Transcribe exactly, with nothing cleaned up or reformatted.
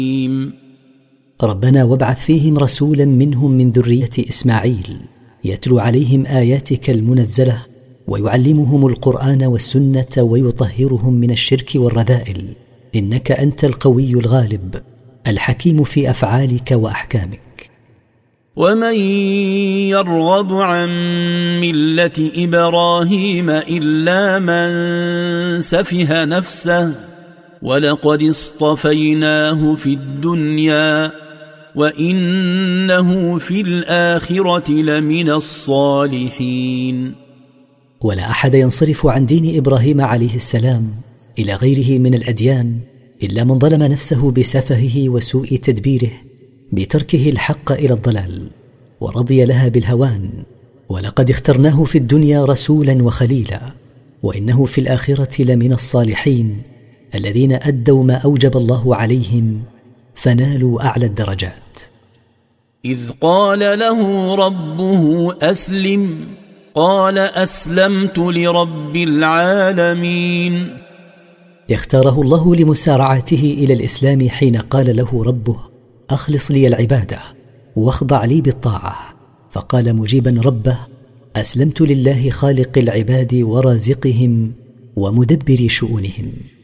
ربنا وابعث فيهم رسولا منهم من ذرية إسماعيل يتلو عليهم آياتك المنزلة ويعلمهم القرآن والسنة ويطهرهم من الشرك والرذائل، إنك أنت القوي الغالب الحكيم في أفعالك وأحكامك. ومن يرغب عن ملة إبراهيم إلا من سفه نفسه ولقد اصطفيناه في الدنيا وإنه في الآخرة لمن الصالحين. ولا أحد ينصرف عن دين إبراهيم عليه السلام إلى غيره من الأديان إلا من ظلم نفسه بسفهه وسوء تدبيره بتركه الحق إلى الضلال ورضي لها بالهوان. ولقد اخترناه في الدنيا رسولا وخليلا وإنه في الآخرة لمن الصالحين الذين أدوا ما أوجب الله عليهم فنالوا أعلى الدرجات. إذ قال له ربه أسلم قال أسلمت لرب العالمين. اختاره الله لمسارعته إلى الإسلام حين قال له ربه أخلص لي العبادة واخضع لي بالطاعة، فقال مجيبا ربه أسلمت لله خالق العباد ورازقهم ومدبر شؤونهم.